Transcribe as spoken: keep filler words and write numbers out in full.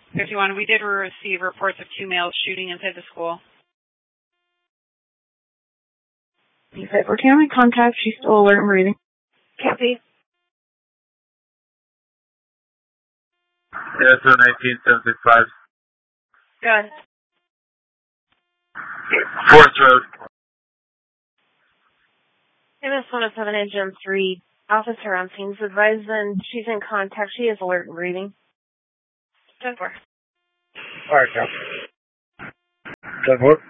fifty-one, we did receive reports of two males shooting inside the school. You said we're counting contact. She's still alert and breathing. Copy. Yeah, so nineteen seven six five. Go ahead. Fourth Road. M S one oh seven Engine three. Officer on scene. Advise then she's in contact. She is alert and breathing. ten four. Alright, Cal. ten four.